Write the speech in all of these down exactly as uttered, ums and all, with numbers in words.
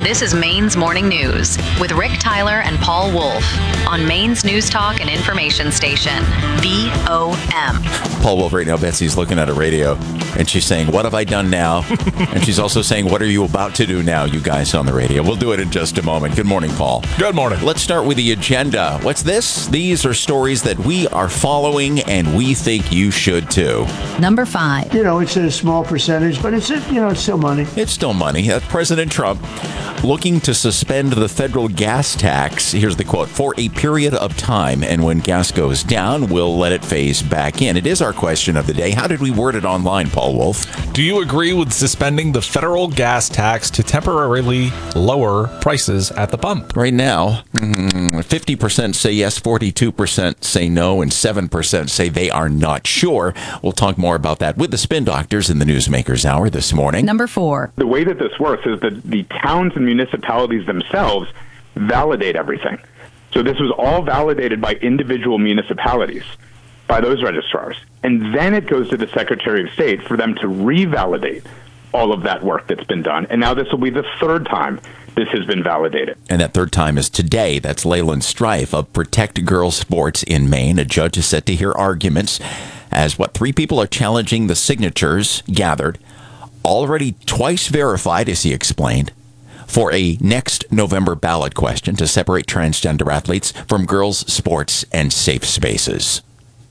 This is Maine's Morning News with Rick Tyler and Paul Wolf on Maine's News Talk and Information Station, V O M. Paul Wolf, right now, Betsy's looking at a radio, and she's saying, what have I done now? And she's also saying, what are you about to do now, you guys on the radio? We'll do it in just a moment. Good morning, Paul. Good morning. Let's start with the agenda. What's this? These are stories that we are following, and we think you should too. Number five. You know, it's a small percentage, but it's, you know, it's still money. It's still money. Uh, President Trump looking to suspend the federal gas tax. Here's the quote, for a period of time, and when gas goes down, we'll let it phase back in. It is our question of the day. How did we word it online, Paul Wolf? Do you agree with suspending the federal gas tax to temporarily lower prices at the pump? Right now, fifty percent say yes, forty-two percent say no, and seven percent say they are not sure. We'll talk more about that with the Spin Doctors in the Newsmakers Hour this morning. Number four. The way that this works is that the towns and municipalities themselves validate everything. So this was all validated by individual municipalities, by those registrars. And then it goes to the Secretary of State for them to revalidate all of that work that's been done. And now this will be the third time this has been validated. And that third time is today. That's Leyland Strife of Protect Girls Sports in Maine. A judge is set to hear arguments as what three people are challenging the signatures gathered, already twice verified, as he explained, for a next November ballot question to separate transgender athletes from girls' sports and safe spaces.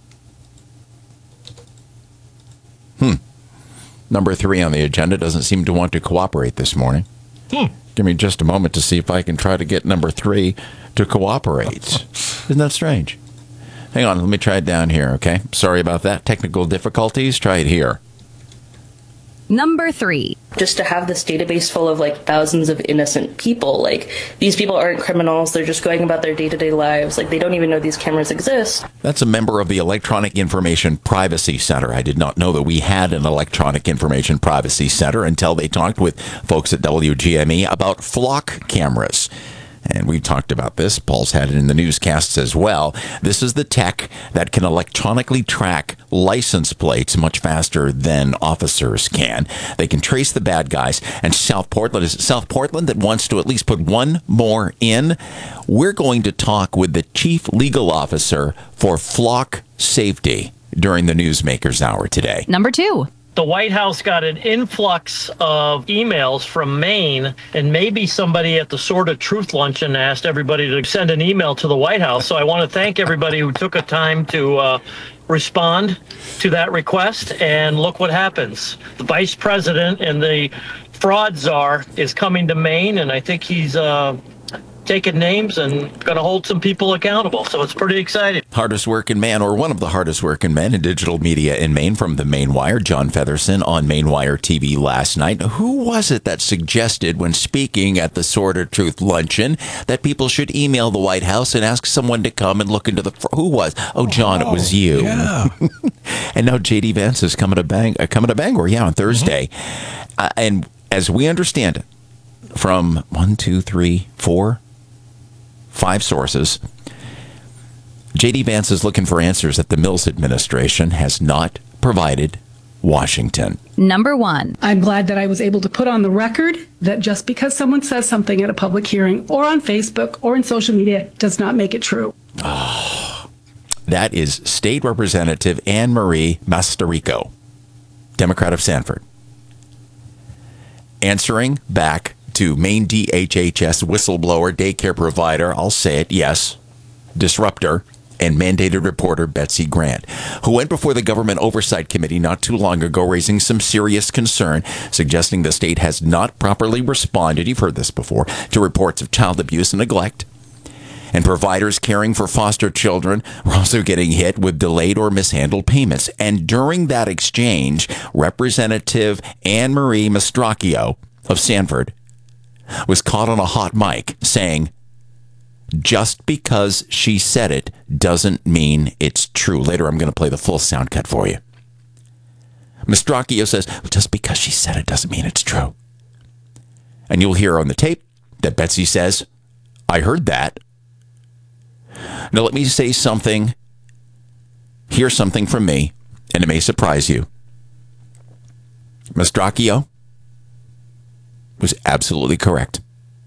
Hmm. Number three on the agenda doesn't seem to want to cooperate this morning. Hmm. Give me just a moment to see if I can try to get number three to cooperate. Isn't that strange? Hang on, let me try it down here, okay? Sorry about that. Technical difficulties. Try it here. Number three. Just to have this database full of like thousands of innocent people, like these people aren't criminals, they're just going about their day-to-day lives, like they don't even know these cameras exist. That's a member of the Electronic Information Privacy Center. I did not know that we had an Electronic Information Privacy Center until they talked with folks at W G M E about flock cameras. And we've talked about this. Paul's had it in the newscasts as well. This is the tech that can electronically track license plates much faster than officers can. They can trace the bad guys. And South Portland, is it South Portland that wants to at least put one more in? We're going to talk with the chief legal officer for flock safety during the Newsmakers Hour today. Number two. The White House got an influx of emails from Maine, and maybe somebody at the Sword of Truth luncheon asked everybody to send an email to the White House. So I want to thank everybody who took a time to uh, respond to that request, and look what happens. The vice president and the fraud czar is coming to Maine, and I think he's uh, taking names and going to hold some people accountable. So it's pretty exciting. Hardest working man, or one of the hardest working men in digital media in Maine, from the Maine Wire, John Featherson on Maine Wire T V last night. Who was it that suggested when speaking at the Sword of Truth luncheon that people should email the White House and ask someone to come and look into the... Fr- Who was? Oh, John, oh, it was you. Yeah. And now J D Vance is coming to, Bang- uh, coming to Bangor, yeah, on Thursday. Mm-hmm. Uh, and as we understand it, from one, two, three, four... five sources, J D Vance is looking for answers that the Mills administration has not provided Washington. Number one. I'm glad that I was able to put on the record that just because someone says something at a public hearing or on Facebook or in social media does not make it true. Oh, that is State Representative Anne Marie Mastorico, Democrat of Sanford, answering back to Maine D H H S whistleblower, daycare provider, I'll say it, yes, disruptor, and mandated reporter Betsy Grant, who went before the Government Oversight Committee not too long ago raising some serious concern, suggesting the state has not properly responded, you've heard this before, to reports of child abuse and neglect. And providers caring for foster children are also getting hit with delayed or mishandled payments. And during that exchange, Representative Anne Marie Mastracchio of Sanford was caught on a hot mic saying, just because she said it doesn't mean it's true. Later, I'm going to play the full sound cut for you. Mastracchio says, just because she said it doesn't mean it's true. And you'll hear on the tape that Betsy says, I heard that. Now, let me say something. Hear something from me, and it may surprise you. Mastracchio was absolutely correct.